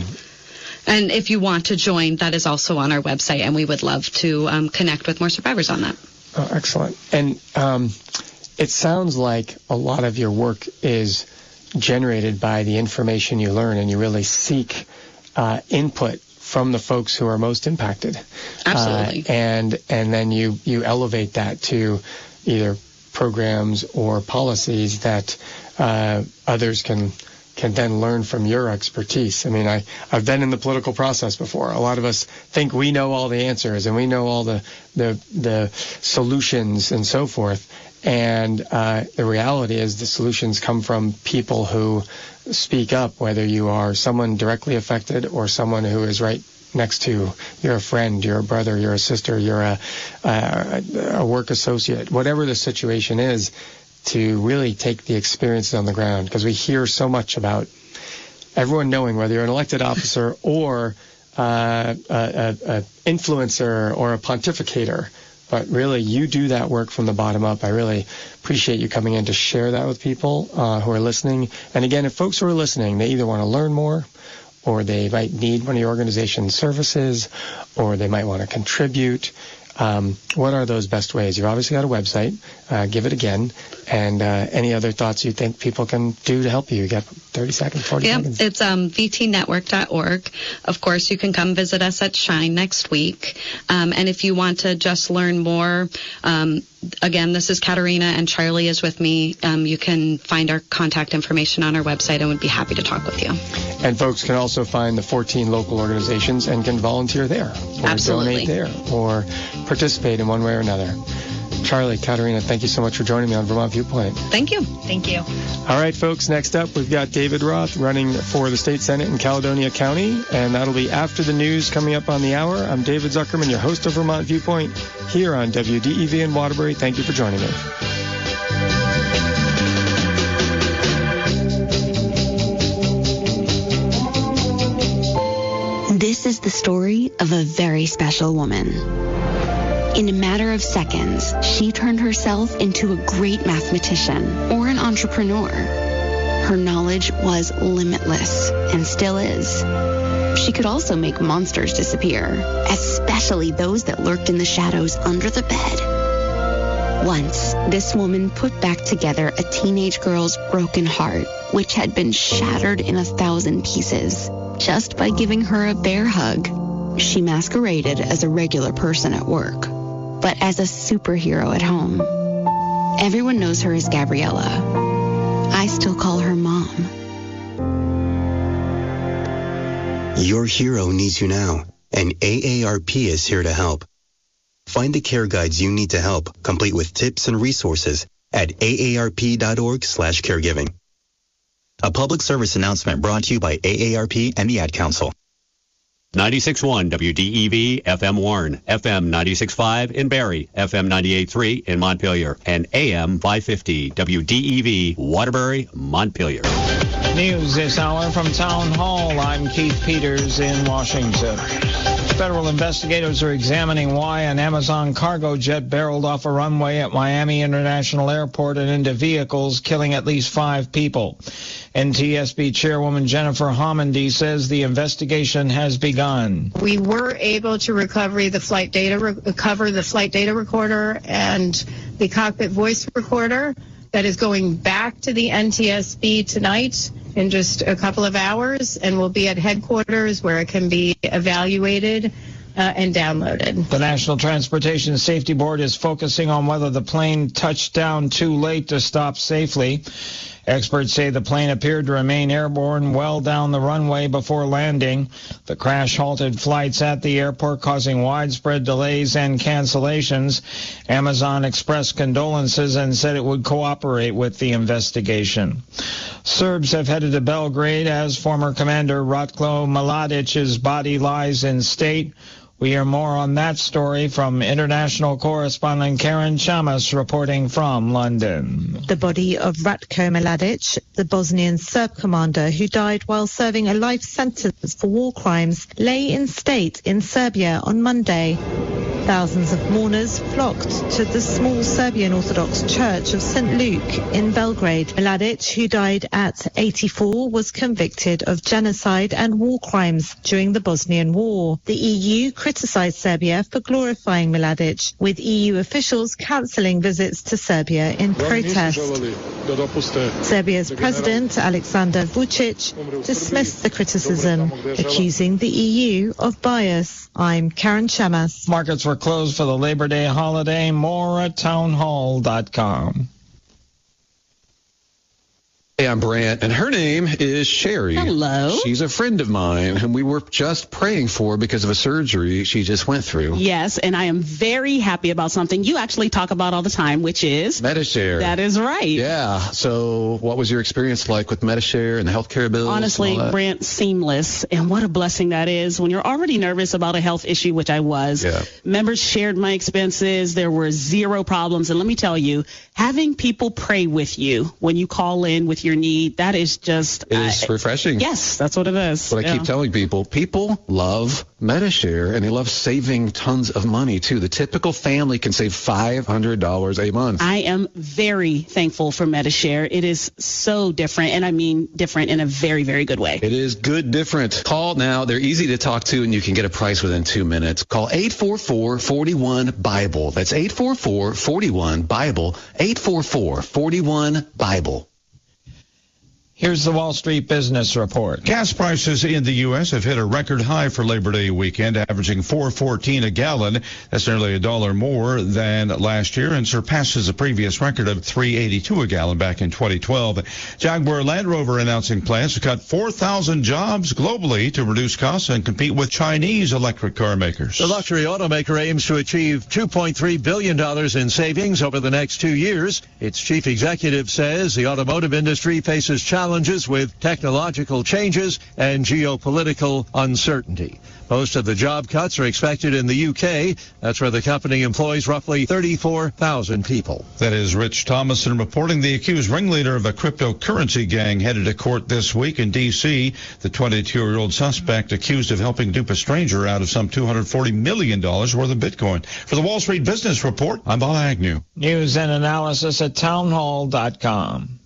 And if you want to join, that is also on our website, and we would love to um, connect with more survivors on that. Oh, excellent. And um, it sounds like a lot of your work is generated by the information you learn, and you really seek uh, input from the folks who are most impacted. Absolutely. Uh, and and then you, you elevate that to either programs or policies that uh, others can can then learn from your expertise. I mean, I, I've been in the political process before. A lot of us think we know all the answers and we know all the the, the solutions and so forth. And uh, the reality is the solutions come from people who speak up, whether you are someone directly affected or someone who is right next to, you're a friend, you're a brother, you're a sister, you're a, a, a work associate, whatever the situation is, to really take the experiences on the ground. Because we hear so much about everyone knowing whether you're an elected officer or uh, a, a, a influencer or a pontificator. But really, you do that work from the bottom up. I really appreciate you coming in to share that with people uh, who are listening. And again, if folks who are listening, they either want to learn more, or they might need one of your organization's services, or they might want to contribute, um, what are those best ways? You've obviously got a website. Uh, give it again. And uh, any other thoughts you think people can do to help you? You got thirty seconds, forty yeah, seconds. it's um, v t network dot org. Of course, you can come visit us at Shine next week. Um, and if you want to just learn more, um, again, this is Katerina and Charlie is with me. Um, you can find our contact information on our website and would be happy to talk with you. And folks can also find the fourteen local organizations and can volunteer there, or Absolutely. donate there, or participate in one way or another. Charlie, Katerina, thank you so much for joining me on Vermont Viewpoint. Thank you. Thank you. All right, folks, next up, we've got David Roth running for the State Senate in Caledonia County, and that'll be after the news coming up on the hour. I'm David Zuckerman, your host of Vermont Viewpoint, here on W D E V in Waterbury. Thank you for joining me. This is the story of a very special woman. In a matter of seconds, she turned herself into a great mathematician or an entrepreneur. Her knowledge was limitless and still is. She could also make monsters disappear, especially those that lurked in the shadows under the bed. Once, this woman put back together a teenage girl's broken heart, which had been shattered in a thousand pieces, just by giving her a bear hug. She masqueraded as a regular person at work, but as a superhero at home. Everyone knows her as Gabriella. I still call her Mom. Your hero needs you now, and A A R P is here to help. Find the care guides you need to help, complete with tips and resources at A A R P dot org slash caregiving. A public service announcement brought to you by A A R P and the Ad Council. ninety-six point one W D E V F M Warren, F M ninety-six point five in Barrie, F M ninety-eight point three in Montpelier, and A M five fifty W D E V Waterbury, Montpelier. News this hour from Town Hall. I'm Keith Peters in Washington. Federal investigators are examining why an Amazon cargo jet barreled off a runway at Miami International Airport and into vehicles, killing at least five people. N T S B Chairwoman Jennifer Homendy says the investigation has begun. We were able to recover the flight data, recover the flight data recorder and the cockpit voice recorder. That is going back to the N T S B tonight in just a couple of hours, and will be at headquarters where it can be evaluated uh, and downloaded. The National Transportation Safety Board is focusing on whether the plane touched down too late to stop safely. Experts say the plane appeared to remain airborne well down the runway before landing. The crash halted flights at the airport, causing widespread delays and cancellations. Amazon expressed condolences and said it would cooperate with the investigation. Serbs have headed to Belgrade as former Commander Ratko Mladic's body lies in state. We hear more on that story from international correspondent Karen Chamas reporting from London. The body of Ratko Mladic, the Bosnian Serb commander who died while serving a life sentence for war crimes, lay in state in Serbia on Monday. Thousands of mourners flocked to the small Serbian Orthodox Church of Saint Luke in Belgrade. Mladic, who died at eighty-four, was convicted of genocide and war crimes during the Bosnian War. The E U criticised Serbia for glorifying Mladic, with E U officials cancelling visits to Serbia in protest. Serbia's President Aleksandar Vučić dismissed the criticism, accusing the E U of bias. I'm Karen Chamas. Markets were closed for the Labor Day holiday. More at town hall dot com. Hey, I'm Brant, and her name is Sherry. Hello. She's a friend of mine, whom we were just praying for because of a surgery she just went through. Yes, and I am very happy about something you actually talk about all the time, which is Medi-Share. That is right. Yeah. So what was your experience like with Medi-Share and the healthcare bills? Honestly, Brant, seamless. And what a blessing that is when you're already nervous about a health issue, which I was. Yeah. Members shared my expenses. There were zero problems. And let me tell you, having people pray with you when you call in with your need, that is just... It is uh, refreshing. Yes, that's what it is. What yeah. I keep telling people, people love Medi-Share, and they love saving tons of money, too. The typical family can save five hundred dollars a month. I am very thankful for Medi-Share. It is so different, and I mean different in a very, very good way. It is good different. Call now. They're easy to talk to, and you can get a price within two minutes. Call eight four four, four one, BIBLE. That's eight four four, four one, BIBLE. eight four four, four one, BIBLE. Here's the Wall Street Business Report. Gas prices in the U S have hit a record high for Labor Day weekend, averaging four fourteen a gallon. That's nearly a dollar more than last year and surpasses the previous record of three eighty-two a gallon back in twenty twelve. Jaguar Land Rover announcing plans to cut four thousand jobs globally to reduce costs and compete with Chinese electric car makers. The luxury automaker aims to achieve two point three billion dollars in savings over the next two years. Its chief executive says the automotive industry faces challenges challenges with technological changes and geopolitical uncertainty. Most of the job cuts are expected in the U K. That's where the company employs roughly thirty-four thousand people. That is Rich Thomason reporting. The accused ringleader of a cryptocurrency gang headed to court this week in D C. The twenty-two-year-old suspect accused of helping dupe a stranger out of some two hundred forty million dollars worth of Bitcoin. For the Wall Street Business Report, I'm Bob Agnew. News and analysis at town hall dot com.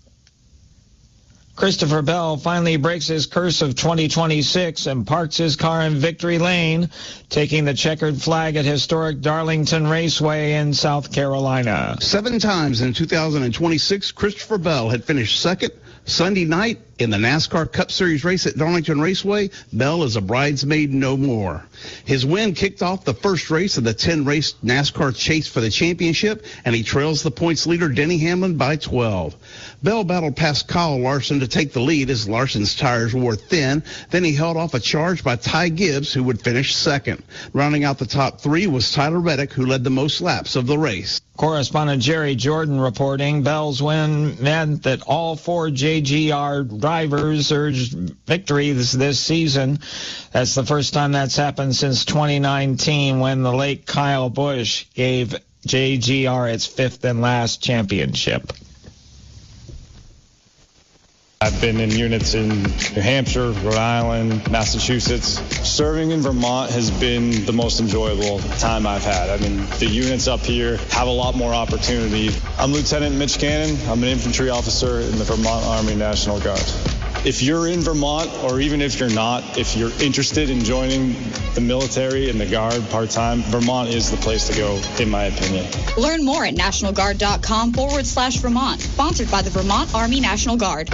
Christopher Bell finally breaks his curse of twenty twenty-six and parks his car in Victory Lane, taking the checkered flag at historic Darlington Raceway in South Carolina. Seven times in two thousand twenty-six, Christopher Bell had finished second. Sunday night in the NASCAR Cup Series race at Darlington Raceway, Bell is a bridesmaid no more. His win kicked off the first race of the ten-race NASCAR chase for the championship, and he trails the points leader Denny Hamlin by twelve. Bell battled past Kyle Larson to take the lead as Larson's tires wore thin. Then he held off a charge by Ty Gibbs, who would finish second. Rounding out the top three was Tyler Reddick, who led the most laps of the race. Correspondent Jerry Jordan reporting Bell's win meant that all four J G R drivers urged victory this, this season. That's the first time that's happened since twenty nineteen, when the late Kyle Busch gave J G R its fifth and last championship. I've been in units in New Hampshire, Rhode Island, Massachusetts. Serving in Vermont has been the most enjoyable time I've had. I mean, the units up here have a lot more opportunity. I'm Lieutenant Mitch Cannon. I'm an infantry officer in the Vermont Army National Guard. If you're in Vermont, or even if you're not, if you're interested in joining the military and the Guard part-time, Vermont is the place to go, in my opinion. Learn more at nationalguard.com forward slash Vermont. Sponsored by the Vermont Army National Guard.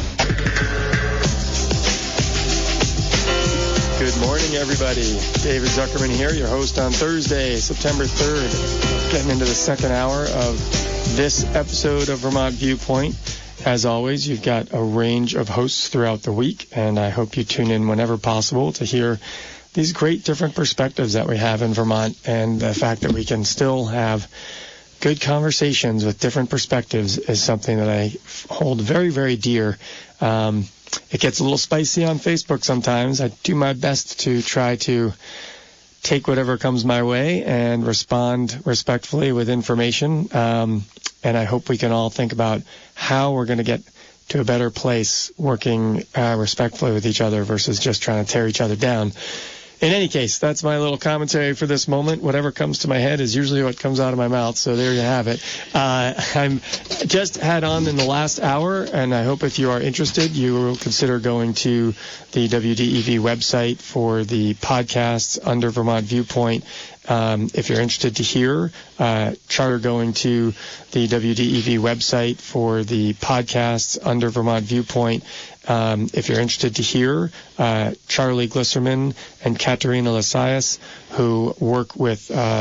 Good morning, everybody. David Zuckerman here, your host on Thursday, September third. Getting into the second hour of this episode of Vermont Viewpoint. As always, you've got a range of hosts throughout the week, and I hope you tune in whenever possible to hear these great different perspectives that we have in Vermont, and the fact that we can still have good conversations with different perspectives is something that I hold very, very dear. Um, it gets a little spicy on Facebook sometimes. I do my best to try to take whatever comes my way and respond respectfully with information. Um, and I hope we can all think about how we're going to get to a better place working uh, respectfully with each other versus just trying to tear each other down. In any case, that's my little commentary for this moment. Whatever comes to my head is usually what comes out of my mouth, so there you have it. Uh, I'm just had on in the last hour, and I hope if you are interested, you will consider going to the W D E V website for the podcasts under Vermont Viewpoint. Um, if you're interested to hear, uh, charter going to the W D E V website for the podcasts under Vermont Viewpoint. Um, if you're interested to hear, uh, Charlie Glisserman and Katerina Lascias, who work with uh,